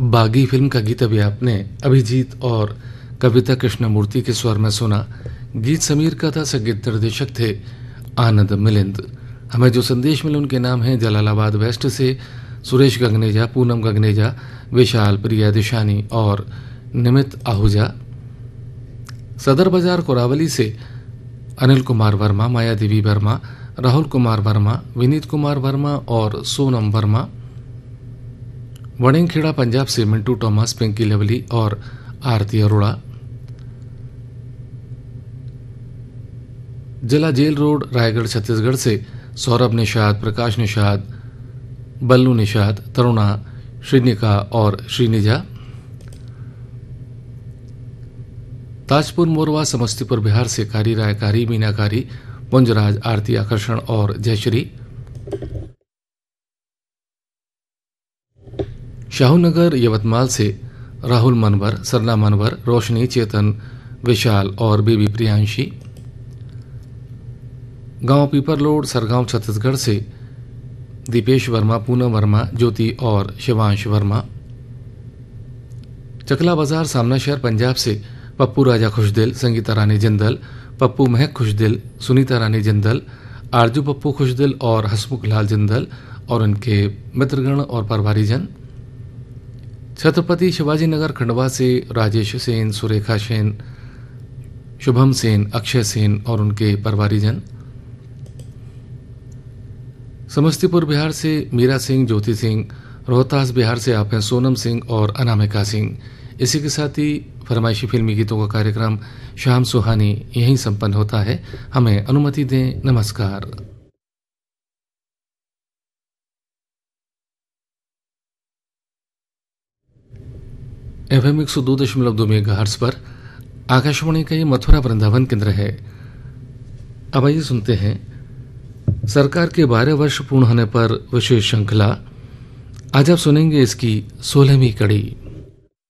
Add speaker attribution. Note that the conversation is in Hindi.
Speaker 1: बागी फिल्म का गीत अभी आपने अभिजीत और कविता कृष्णमूर्ति के स्वर में सुना। गीत समीर का था, संगीत निर्देशक थे आनंद मिलिंद। हमें जो संदेश मिले उनके नाम हैं जलालाबाद वेस्ट से सुरेश गगनेजा, पूनम गगनेजा, विशाल, प्रिया दिशानी और निमित आहूजा। सदर बाजार कोरावली से अनिल कुमार वर्मा, माया देवी वर्मा, राहुल कुमार वर्मा, विनीत कुमार वर्मा और सोनम वर्मा। वड़िंगखेड़ा पंजाब से मिंटू टॉमस, पिंकी लवली और आरती अरोड़ा। जिला जेल रोड, रायगढ़, छत्तीसगढ़ से सौरभ निषाद, प्रकाश निषाद, बल्लू निषाद, तरुणा, श्रीनिका और श्रीनिजा। ताजपुर मोरवा समस्तीपुर बिहार से कारी रायकारी, मीनाकारी, पुंजराज, आरती आकर्षण और जयश्री। शाहूनगर यवतमाल से राहुल मनवर, सरना मनवर, रोशनी, चेतन, विशाल और बेबी प्रियांशी। गांव पीपरलोड, सरगांव, छत्तीसगढ़ से दीपेश वर्मा, पूनम वर्मा, ज्योति और शिवांश वर्मा। चकला बाजार, सामना शहर, पंजाब से पप्पू राजा खुशदिल, संगीता रानी जिंदल, पप्पू महक खुशदिल, सुनीता रानी जिंदल, आरजू पप्पू खुशदिल और हसमुख लाल जिंदल और उनके मित्रगण और परिवारीजन। छत्रपति शिवाजी नगर, खंडवा से राजेश सेन, सुरेखा सेन, शुभम सेन, अक्षय सेन और उनके परिवारीजन। समस्तीपुर बिहार से मीरा सिंह, ज्योति सिंह। रोहतास बिहार से आप हैं सोनम सिंह और अनामिका सिंह। इसी के साथ ही फरमाइशी फिल्मी गीतों का कार्यक्रम शाम सुहानी यहीं संपन्न होता है। हमें अनुमति दें। नमस्कार। FM 102.2 मेगाहर्ट्ज पर आकाशवाणी का ये मथुरा वृंदावन केंद्र है। अब आइए सुनते हैं सरकार के 12 वर्ष पूर्ण होने पर विशेष श्रृंखला। आज आप सुनेंगे इसकी 16वीं कड़ी।